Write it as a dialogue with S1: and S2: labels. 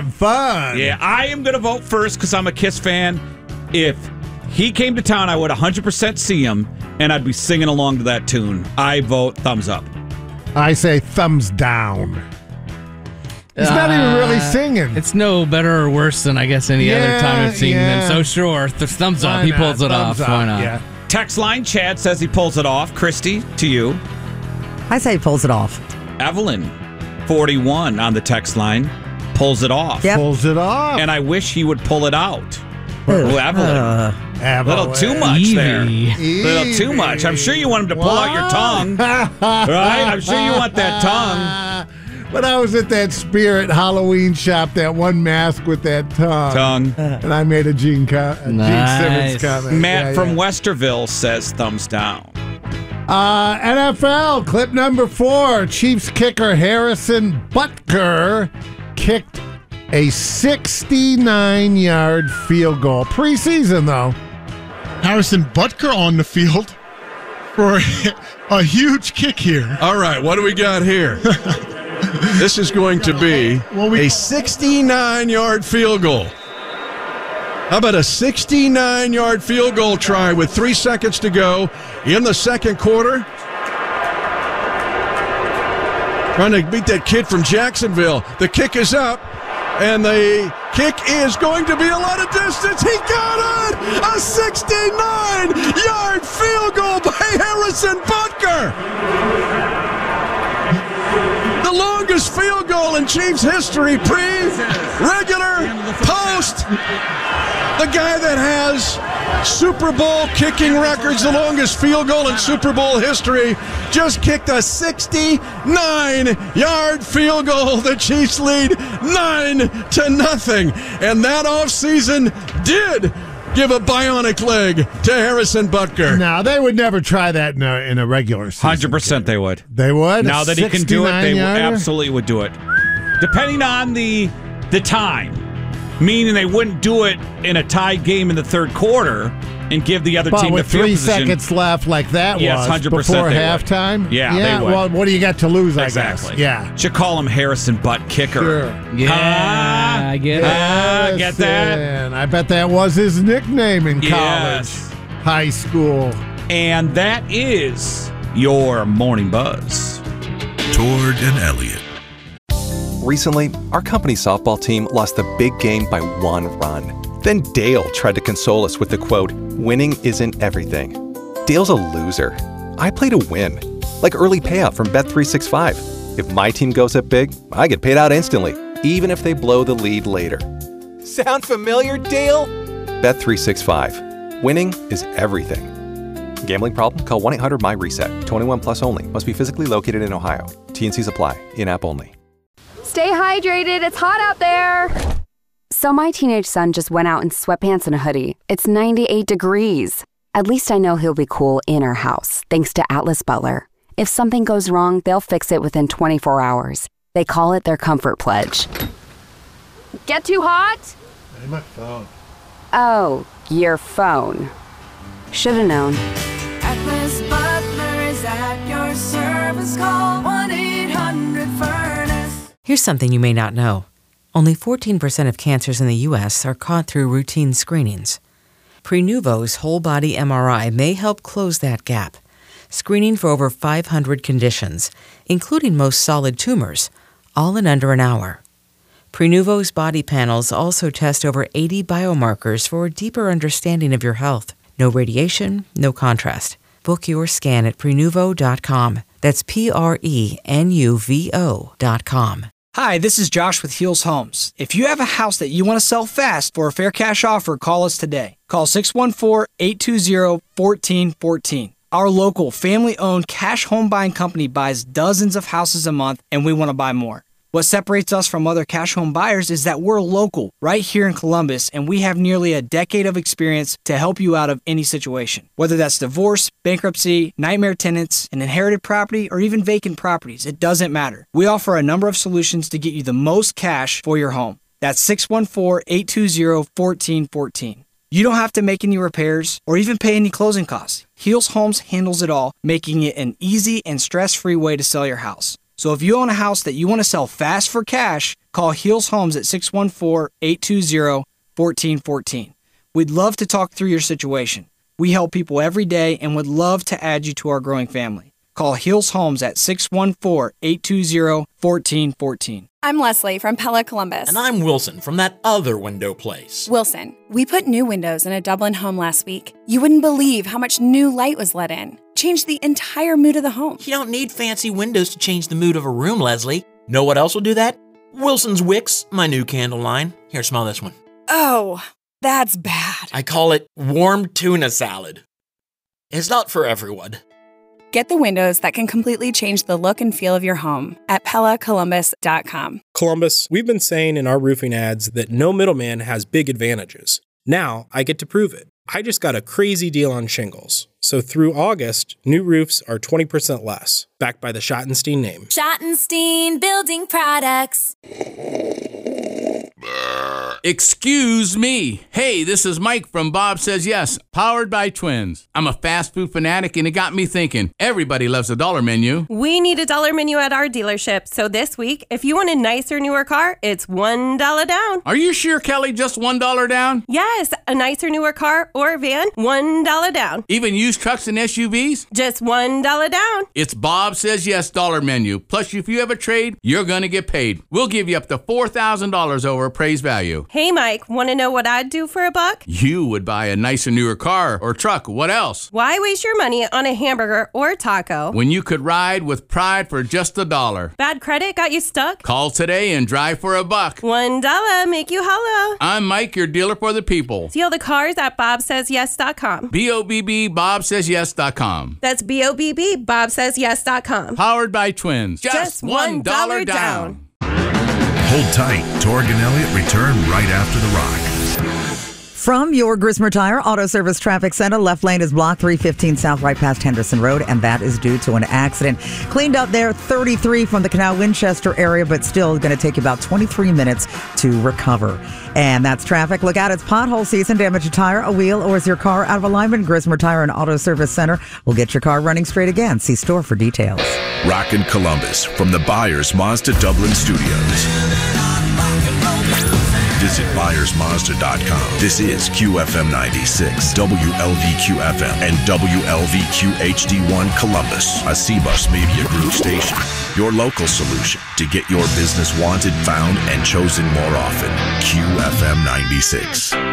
S1: having fun.
S2: Yeah, I am going to vote first because I'm a Kiss fan. If he came to town, I would 100% see him, and I'd be singing along to that tune. I vote thumbs up.
S1: I say thumbs down. He's not even really singing.
S3: It's no better or worse than, I guess, any other time I've seen them. So sure, thumbs up. He pulls it off. Why not?
S1: Yeah.
S2: Text line, Chad says he pulls it off. Christy, to you.
S4: I say he pulls it off.
S2: Evelyn, 41 on the text line, pulls it off.
S4: Yep.
S1: Pulls it off.
S2: And I wish he would pull it out. Oh, Evelyn. A little too much there. A little too much. I'm sure you want him to pull out your tongue. Right? I'm sure you want that tongue.
S1: When I was at that Spirit Halloween shop, that one mask with that tongue. And I made a Gene Simmons comment.
S2: Matt from Westerville says thumbs down.
S1: NFL, clip number 4. Chiefs kicker Harrison Butker kicked a 69-yard field goal. Preseason, though.
S5: Harrison Butker on the field for a huge kick here.
S6: All right, what do we got here? This is going to be a 69-yard field goal. How about a 69-yard field goal try with 3 seconds to go in the second quarter? Trying to beat that kid from Jacksonville. The kick is up, and the kick is going to be a lot of distance. He got it! A 69-yard field goal by Harrison Butker! The longest field goal in Chiefs history, pre-regular, post. The guy that has Super Bowl kicking records, the longest field goal in Super Bowl history, just kicked a 69-yard field goal. The Chiefs lead 9-0. And that offseason did give a bionic leg to Harrison Butker.
S1: No, they would never try that in a regular season.
S2: 100% they would.
S1: They would?
S2: Now that he can do it, they absolutely would do it. Depending on the time. Meaning they wouldn't do it in a tied game in the third quarter and give the other team the field
S1: with 3
S2: position.
S1: seconds left like that
S2: Yes,
S1: was
S2: 100%
S1: before
S2: they
S1: halftime?
S2: would. Yeah, they would.
S1: Well, what do you got to lose, I guess?
S2: Exactly.
S1: Yeah.
S2: Should call him Harrison Butt Kicker.
S1: Sure.
S3: Yeah, I get it.
S2: Get that?
S1: And I bet that was his nickname in college,
S2: Yes.
S1: high school.
S2: And that is your Morning Buzz.
S7: Tord and Elliott.
S8: Recently, our company softball team lost the big game by 1 run. Then Dale tried to console us with the quote, "Winning isn't everything." Dale's a loser. I play to win. Like early payout from Bet365. If my team goes up big, I get paid out instantly, even if they blow the lead later. Sound familiar, Dale? Bet365. Winning is everything. Gambling problem? Call 1-800-MY-RESET. 21 plus only. Must be physically located in Ohio. T&Cs apply. In-app only.
S9: Stay hydrated. It's hot out there. So my teenage son just went out in sweatpants and a hoodie. It's 98 degrees. At least I know he'll be cool in our house, thanks to Atlas Butler. If something goes wrong, they'll fix it within 24 hours. They call it their comfort pledge. Get too hot?
S1: Hey, my phone.
S9: Oh, your phone. Should've known.
S10: Atlas Butler is at your service. Call 1-800-FURNACE.
S11: Here's something you may not know. Only 14% of cancers in the U.S. are caught through routine screenings. Prenuvo's whole-body MRI may help close that gap, screening for over 500 conditions, including most solid tumors, all in under an hour. Prenuvo's body panels also test over 80 biomarkers for a deeper understanding of your health. No radiation, no contrast. Book your scan at Prenuvo.com. That's Prenuvo.com.
S12: Hi, this is Josh with Heels Homes. If you have a house that you want to sell fast for a fair cash offer, call us today. Call 614-820-1414. Our local family-owned cash home buying company buys dozens of houses a month, and we want to buy more. What separates us from other cash home buyers is that we're local, right here in Columbus, and we have nearly a decade of experience to help you out of any situation. Whether that's divorce, bankruptcy, nightmare tenants, an inherited property, or even vacant properties, it doesn't matter. We offer a number of solutions to get you the most cash for your home. That's 614-820-1414. You don't have to make any repairs or even pay any closing costs. Heels Homes handles it all, making it an easy and stress-free way to sell your house. So if you own a house that you want to sell fast for cash, call Heels Homes at 614-820-1414. We'd love to talk through your situation. We help people every day and would love to add you to our growing family. Call Heels Homes at 614-820-1414.
S13: I'm Leslie from Pella Columbus.
S14: And I'm Wilson from that other window place.
S13: Wilson, we put new windows in a Dublin home last week. You wouldn't believe how much new light was let in. Changed the entire mood of the home.
S14: You don't need fancy windows to change the mood of a room, Leslie. Know what else will do that? Wilson's Wicks, my new candle line. Here, smell this one.
S13: Oh, that's bad.
S14: I call it warm tuna salad. It's not for everyone.
S13: Get the windows that can completely change the look and feel of your home at PellaColumbus.com.
S15: Columbus, we've been saying in our roofing ads that no middleman has big advantages. Now I get to prove it. I just got a crazy deal on shingles. So through August, new roofs are 20% less, backed by the Schottenstein name.
S10: Schottenstein Building Products.
S16: Excuse me. Hey, this is Mike from Bob Says Yes, powered by Twins. I'm a fast food fanatic, and it got me thinking. Everybody loves a dollar menu.
S17: We need a dollar menu at our dealership. So this week, if you want a nicer, newer car, it's $1 down.
S16: Are you sure, Kelly? Just $1 down?
S17: Yes, a nicer, newer car or van, $1 down.
S16: Even used trucks and SUVs?
S17: Just $1 down.
S16: It's Bob Says Yes dollar menu. Plus, if you have a trade, you're going to get paid. We'll give you up to $4,000 over appraised value.
S17: Hey, Mike, want to know what I'd do for $1?
S16: You would buy a nicer, newer car or truck. What else?
S17: Why waste your money on a hamburger or taco
S16: when you could ride with pride for just $1?
S17: Bad credit got you stuck?
S16: Call today and drive for $1.
S17: $1 make you holla.
S16: I'm Mike, your dealer for the people.
S17: Deal the cars at BobSaysYes.com.
S16: BOBB BobSaysYes.com.
S17: That's BOBB BobSaysYes.com.
S16: Powered by Twins.
S17: Just $1 down.
S7: Hold tight. Torg and Elliott return right after the rock.
S4: From your Grismer Tire Auto Service Traffic Center, left lane is blocked 315 south right past Henderson Road, and that is due to an accident. Cleaned up there, 33 from the Canal Winchester area, but still going to take you about 23 minutes to recover. And that's traffic. Look out, it's pothole season. Damage a tire, a wheel, or is your car out of alignment? Grismer Tire and Auto Service Center will get your car running straight again. See store for details.
S7: Rockin' Columbus from the Byers Mazda Dublin Studios. Visit ByersMazda.com. This is QFM 96, WLVQ-FM, and WLVQ-HD1 Columbus, a C-Bus Media Group station. Your local solution to get your business wanted, found, and chosen more often. QFM 96.